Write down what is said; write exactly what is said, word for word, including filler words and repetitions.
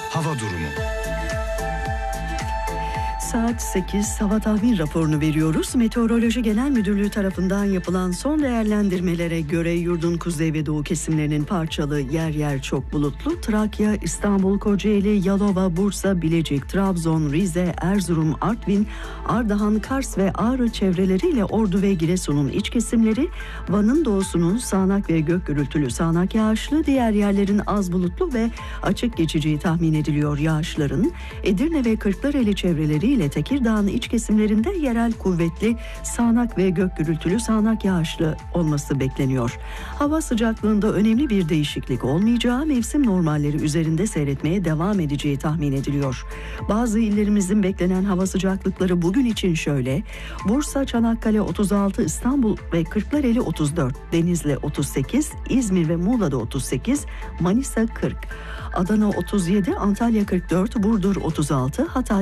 hava durumu. Saat sekiz hava tahmin raporunu veriyoruz. Meteoroloji Genel Müdürlüğü tarafından yapılan son değerlendirmelere göre yurdun kuzey ve doğu kesimlerinin parçalı, yer yer çok bulutlu, Trakya, İstanbul, Kocaeli, Yalova, Bursa, Bilecik, Trabzon, Rize, Erzurum, Artvin, Ardahan, Kars ve Ağrı çevreleriyle Ordu ve Giresun'un iç kesimleri, Van'ın doğusunun sağanak ve gök gürültülü sağanak yağışlı, diğer yerlerin az bulutlu ve açık geçeceği tahmin ediliyor. Yağışların Edirne ve Kırklareli çevreleri ile Tekirdağ'ın iç kesimlerinde yerel kuvvetli sağanak ve gök gürültülü sağanak yağışlı olması bekleniyor. Hava sıcaklığında önemli bir değişiklik olmayacağı, mevsim normalleri üzerinde seyretmeye devam edeceği tahmin ediliyor. Bazı illerimizin beklenen hava sıcaklıkları bugün için şöyle: Bursa, Çanakkale otuz altı, İstanbul ve Kırklareli otuz dört, Denizli otuz sekiz, İzmir ve Muğla'da otuz sekiz, Manisa kırk, Adana otuz yedi, Antalya kırk dört, Burdur otuz altı, Hatay